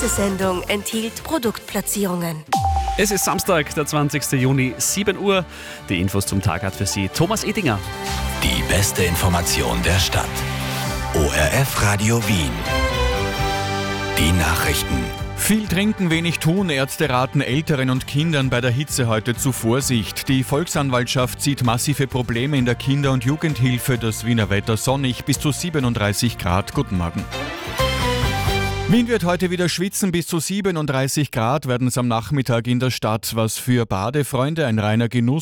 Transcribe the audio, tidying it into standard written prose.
Diese Sendung enthielt Produktplatzierungen. Es ist Samstag, der 20. Juni, 7 Uhr. Die Infos zum Tag hat für Sie Thomas Edinger. Die beste Information der Stadt. ORF Radio Wien. Die Nachrichten. Viel trinken, wenig tun. Ärzte raten Älteren und Kindern bei der Hitze heute zu Vorsicht. Die Volksanwaltschaft sieht massive Probleme in der Kinder- und Jugendhilfe. Das Wiener Wetter sonnig, bis zu 37 Grad. Guten Morgen. Wien wird heute wieder schwitzen, bis zu 37 Grad werden es am Nachmittag in der Stadt. Was für Badefreunde ein reiner Genuss